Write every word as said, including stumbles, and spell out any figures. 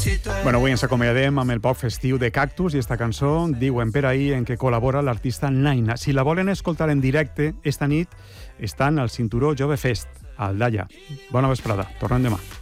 Bueno, avui ens acomiadem amb el pop festiu de Cactus i esta cançó, Diuen per ahí, en què col·labora l'artista Naina. Si la volen escoltar en directe esta nit, estan al Cinturó Jove Fest, a Aldaia. Bona vesprada, tornem demà.